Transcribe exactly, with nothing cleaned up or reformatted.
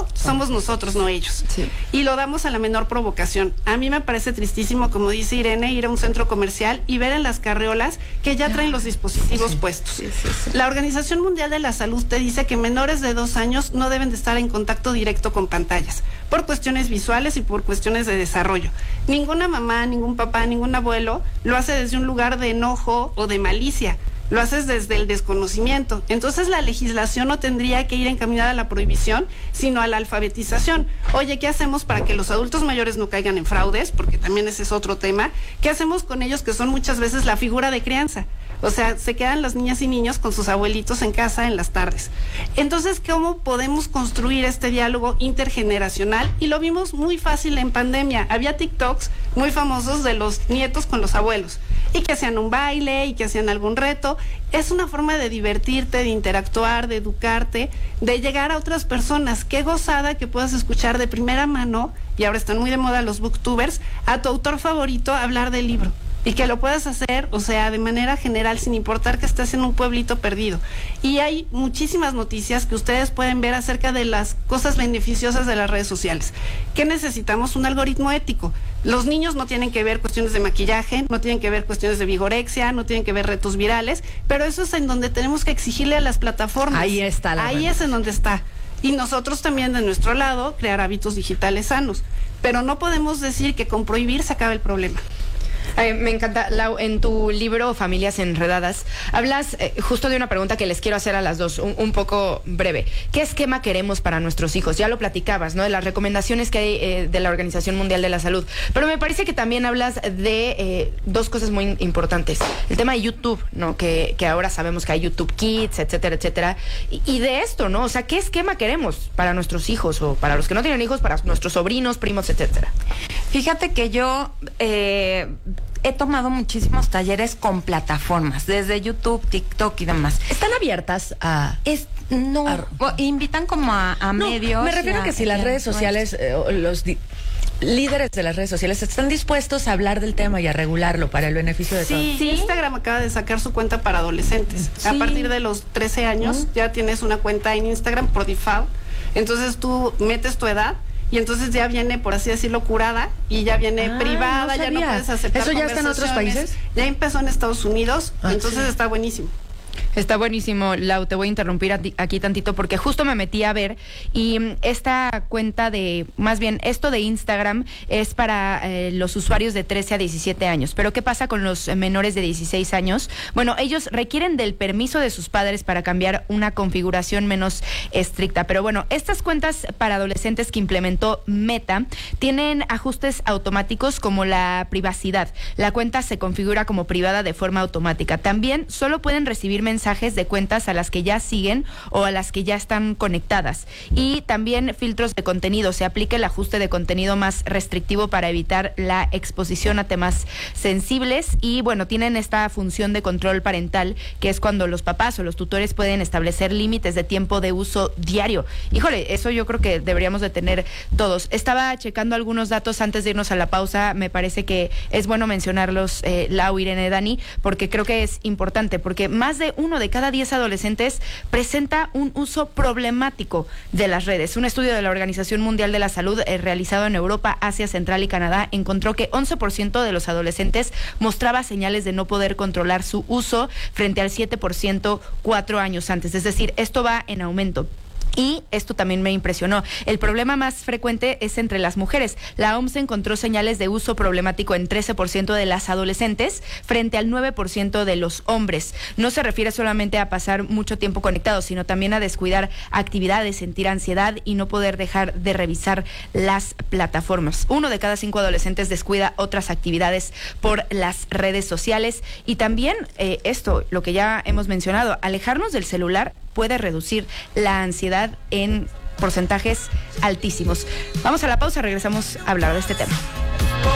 mundo somos nosotros, no ellos. Sí. Y lo damos a la menor provocación. A mí me parece tristísimo, como dice Irene, ir a un centro comercial y ver en las carriolas que ya traen los dispositivos sí, puestos. Sí, sí, sí. La Organización Mundial de la Salud te dice que menores de dos años no deben de estar en contacto directo con pantallas, por cuestiones visuales y por cuestiones de desarrollo. Ninguna mamá, ningún papá, ningún abuelo lo hace desde un lugar de enojo o de malicia. Lo haces desde el desconocimiento. Entonces la legislación no tendría que ir encaminada a la prohibición, sino a la alfabetización. Oye, ¿qué hacemos para que los adultos mayores no caigan en fraudes? Porque también ese es otro tema. ¿Qué hacemos con ellos que son muchas veces la figura de crianza? O sea, se quedan las niñas y niños con sus abuelitos en casa en las tardes. Entonces, ¿cómo podemos construir este diálogo intergeneracional? Y lo vimos muy fácil en pandemia. Había TikToks muy famosos de los nietos con los abuelos, y que hacían un baile, y que hacían algún reto. Es una forma de divertirte, de interactuar, de educarte, de llegar a otras personas. Qué gozada que puedas escuchar de primera mano, y ahora están muy de moda los booktubers, a tu autor favorito hablar del libro. Y que lo puedas hacer, o sea, de manera general, sin importar que estés en un pueblito perdido. Y hay muchísimas noticias que ustedes pueden ver acerca de las cosas beneficiosas de las redes sociales. ¿Qué necesitamos? Un algoritmo ético. Los niños no tienen que ver cuestiones de maquillaje, no tienen que ver cuestiones de vigorexia, no tienen que ver retos virales, pero eso es en donde tenemos que exigirle a las plataformas. Ahí está la Ahí es en donde está. Y nosotros también, de nuestro lado, crear hábitos digitales sanos. Pero no podemos decir que con prohibir se acaba el problema. Ay, me encanta, Lau, en tu libro Familias Enredadas, hablas eh, justo de una pregunta que les quiero hacer a las dos, un, un poco breve. ¿Qué esquema queremos para nuestros hijos? Ya lo platicabas, ¿no? De las recomendaciones que hay eh, de la Organización Mundial de la Salud. Pero me parece que también hablas de eh, dos cosas muy importantes. El tema de YouTube, ¿no? Que, que ahora sabemos que hay YouTube Kids, etcétera, etcétera. Y, y de esto, ¿no? O sea, ¿qué esquema queremos para nuestros hijos o para los que no tienen hijos, para nuestros sobrinos, primos, etcétera? Fíjate que yo eh, he tomado muchísimos talleres con plataformas, desde YouTube, TikTok y demás. ¿Están abiertas a...? Es, no, a- o- invitan como a, a No, medios. me refiero y a que si las y a redes sociales, eh, o los di- líderes de las redes sociales están dispuestos a hablar del tema y a regularlo para el beneficio de todos. Sí, ¿Sí? Instagram acaba de sacar su cuenta para adolescentes. Sí. A partir de los trece años Mm. ya tienes una cuenta en Instagram por default. Entonces tú metes tu edad y entonces ya viene, por así decirlo, curada y ya viene Ah, privada, no ya no sabía. puedes aceptar ¿Eso ya está en otros conversaciones. países? Ya empezó en Estados Unidos, Ah, entonces sí. está buenísimo. Está buenísimo, Lau, te voy a interrumpir a ti- aquí tantito porque justo me metí a ver y mm, esta cuenta de, más bien, esto de Instagram es para eh, los usuarios de trece a diecisiete años. Pero ¿qué pasa con los eh, menores de dieciséis años? Bueno, ellos requieren del permiso de sus padres para cambiar una configuración menos estricta. Pero bueno, estas cuentas para adolescentes que implementó Meta tienen ajustes automáticos como la privacidad. La cuenta se configura como privada de forma automática. También solo pueden recibir mensajes de cuentas a las que ya siguen o a las que ya están conectadas. Y también filtros de contenido. Se aplica el ajuste de contenido más restrictivo para evitar la exposición a temas sensibles. Y bueno, tienen esta función de control parental, que es cuando los papás o los tutores pueden establecer límites de tiempo de uso diario. Híjole, eso yo creo que deberíamos de tener todos. Estaba checando algunos datos antes de irnos a la pausa. Me parece que es bueno mencionarlos, eh, Lau, Irene, Dani, porque creo que es importante, porque más de uno de cada diez adolescentes presenta un uso problemático de las redes. Un estudio de la Organización Mundial de la Salud eh, realizado en Europa, Asia Central y Canadá encontró que once por ciento de los adolescentes mostraba señales de no poder controlar su uso frente al siete por ciento cuatro años antes. Es decir, esto va en aumento. Y esto también me impresionó. El problema más frecuente es entre las mujeres. La O M S encontró señales de uso problemático en trece por ciento de las adolescentes frente al nueve por ciento de los hombres. No se refiere solamente a pasar mucho tiempo conectados, sino también a descuidar actividades, sentir ansiedad y no poder dejar de revisar las plataformas. Uno de cada cinco adolescentes descuida otras actividades por las redes sociales. Y también eh, esto, lo que ya hemos mencionado, alejarnos del celular puede reducir la ansiedad en porcentajes altísimos. Vamos a la pausa, regresamos a hablar de este tema.